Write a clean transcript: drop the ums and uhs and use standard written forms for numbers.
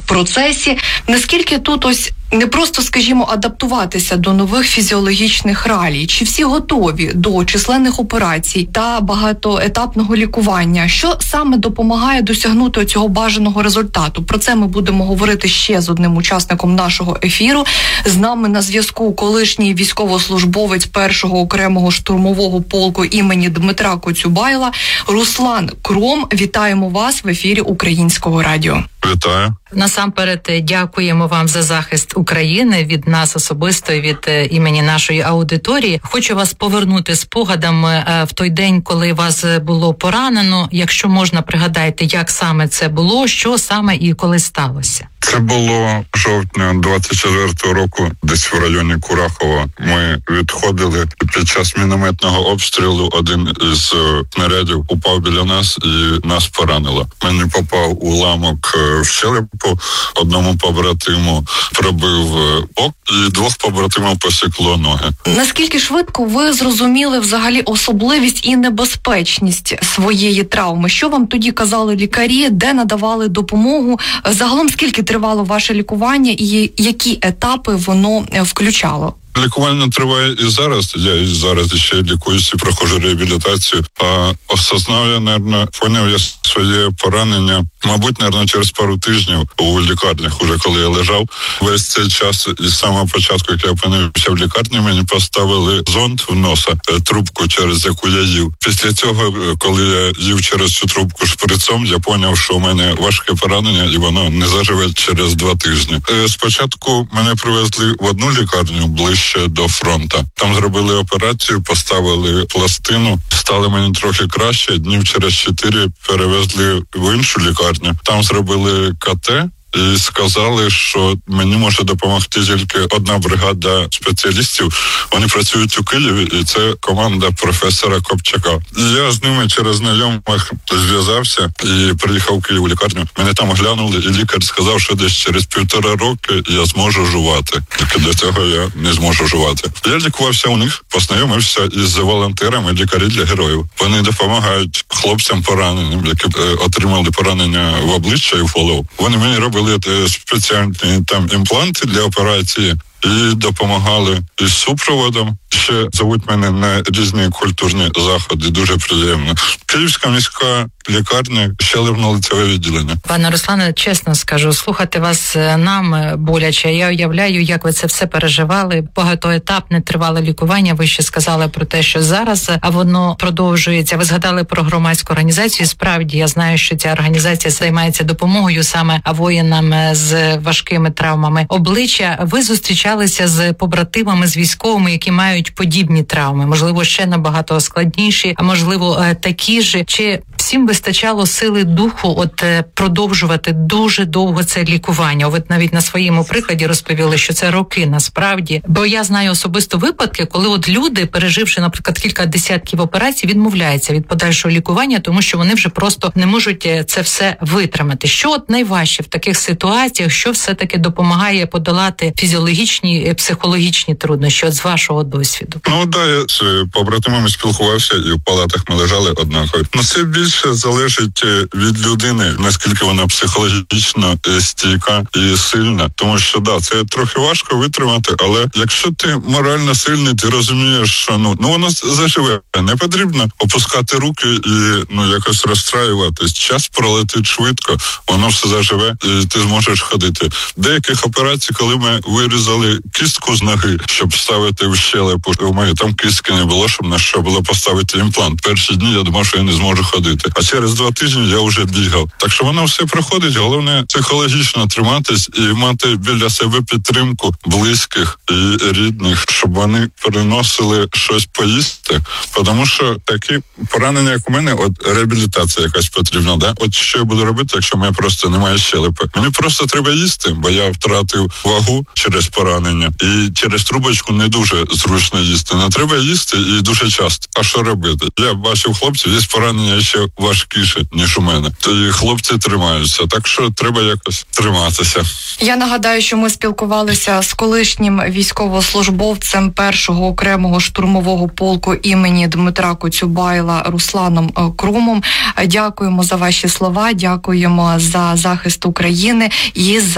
процесі. Наскільки тут ось не просто, скажімо, адаптуватися до нових фізіологічних реалій? Чи всі готові до численних операцій та багатоетапного лікування? Що саме допомагає досягнути цього бажаного результату? Про це ми будемо говорити ще з одним учасником нашого ефіру. З нами на зв'язку колишній військовослужбовець 1-го окремого штурмового полку імені Дмитра Коцюбайла Руслан Кром. Вітаємо вас в ефірі Українського радіо. Вітаю. Насамперед, дякуємо вам за захист України від нас особисто і від імені нашої аудиторії. Хочу вас повернути спогадами в той день, коли вас було поранено. Якщо можна, пригадайте, як саме це було, що саме і коли сталося. Це було жовтня 24-го року, десь в районі Курахова. Ми відходили під час мінометного обстрілу. Один із снарядів упав біля нас і нас поранило. Мені попав уламок в щелепу, одному побратиму пробив бок і 2 побратимів посікло ноги. Наскільки швидко ви зрозуміли взагалі особливість і небезпечність своєї травми? Що вам тоді казали лікарі, де надавали допомогу? Загалом скільки тривало ваше лікування і які етапи воно включало? Лікування триває і зараз. Я і зараз ще лікуюся і проходжу реабілітацію. А осознав я, поняв я своє поранення, мабуть, через пару тижнів у лікарнях, уже коли я лежав. Весь цей час, із самого початку, як я опинився в лікарні, мені поставили зонд в носа, трубку, через яку я їв. Після цього, коли я їв через цю трубку шприцом, я поняв, що у мене важке поранення, і воно не заживе через 2 тижні. Спочатку мене привезли в одну лікарню, ближче до фронта. Там зробили операцію, поставили пластину, стало мені трохи краще. Днів через 4 перевезли в іншу лікарню. Там зробили КТ і сказали, що мені може допомогти тільки одна бригада спеціалістів. Вони працюють у Києві, і це команда професора Копчака. Я з ними через знайомих зв'язався і приїхав в Київ у лікарню. Мене там оглянули, і лікар сказав, що десь через 1,5 роки я зможу жувати. Тільки до цього я не зможу жувати. Я лікувався у них, познайомився із волонтерами «Лікарі для героїв». Вони допомагають хлопцям пораненим, які отримали поранення в обличчя і в голову. Вони мені робили спеціальні там імпланти для операції і допомагали із супроводом. Ще зовуть мене на різні культурні заходи, дуже приємно. Київська міська лікарня, щелепно-лицеве відділення. Пане Руслане, чесно скажу, слухати вас нам боляче. Я уявляю, як ви це все переживали. Багатоетапне тривале лікування. Ви ще сказали про те, що зараз воно продовжується. Ви згадали про громадську організацію. Справді, я знаю, що ця організація займається допомогою саме воїнам з важкими травмами обличчя. Ви зустрічалися з побратимами, з військовими, які мають подібні травми, можливо, ще набагато складніші, а можливо, такі ж. Чи всім вистачало сили духу продовжувати дуже довго це лікування? Ви навіть на своєму прикладі розповіли, що це роки насправді. Бо я знаю особисто випадки, коли люди, переживши, наприклад, кілька десятків операцій, відмовляються від подальшого лікування, тому що вони вже просто не можуть це все витримати. Що найважче в таких ситуаціях, що все-таки допомагає подолати фізіологічні, психологічні труднощі з вашого досвіду? Я з побратимами спілкувався, і в палатах ми лежали однаково. Це більше залежить від людини, наскільки вона психологічно стійка і сильна. Тому що, це трохи важко витримати, але якщо ти морально сильний, ти розумієш, що воно заживе. Не потрібно опускати руки і якось розстраюватись. Час пролетить швидко, воно все заживе, і ти зможеш ходити. Деяких операцій, коли ми вирізали кістку з ноги, щоб ставити в щелепу, у мене там кістки не було, щоб на що було поставити імплант. Перші дні я думав, що я не зможу ходити. А через 2 тижні я вже бігав. Так що воно все проходить. Головне психологічно триматись і мати біля себе підтримку близьких і рідних, щоб вони приносили щось поїсти. Тому що такі поранення, як у мене, реабілітація якась потрібна. Да? Що я буду робити, якщо в мене просто немає щелепи? Мені просто треба їсти, бо я втратив вагу через поранення. І через трубочку не дуже зручно їсти. Не треба їсти і дуже часто. А що робити? Я бачив хлопців, є поранення ще важкіше, ніж у мене. То і хлопці тримаються. Так що треба якось триматися. Я нагадаю, що ми спілкувалися з колишнім військовослужбовцем 1-го окремого штурмового полку імені Дмитра Коцюбайла Русланом Кромом. Дякуємо за ваші слова, дякуємо за захист України і за